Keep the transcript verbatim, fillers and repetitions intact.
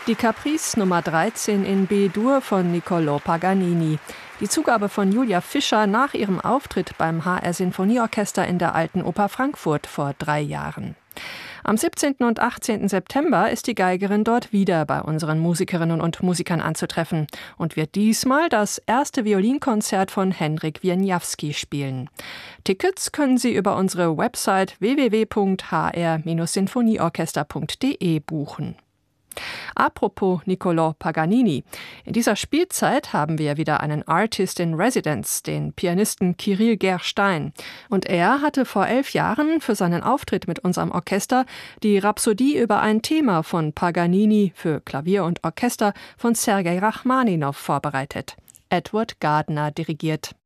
Die Caprice Nummer dreizehn in B-Dur von Niccolò Paganini. Die Zugabe von Julia Fischer nach ihrem Auftritt beim H R Sinfonieorchester in der Alten Oper Frankfurt vor drei Jahren. Am siebzehnten und achtzehnten September ist die Geigerin dort wieder bei unseren Musikerinnen und Musikern anzutreffen und wird diesmal das erste Violinkonzert von Henryk Wieniawski spielen. Tickets können Sie über unsere Website w w w punkt h r sinfonieorchester punkt d e buchen. Apropos Niccolò Paganini. In dieser Spielzeit haben wir wieder einen Artist in Residence, den Pianisten Kirill Gerstein. Und er hatte vor elf Jahren für seinen Auftritt mit unserem Orchester die Rhapsodie über ein Thema von Paganini für Klavier und Orchester von Sergei Rachmaninow vorbereitet. Edward Gardner dirigiert.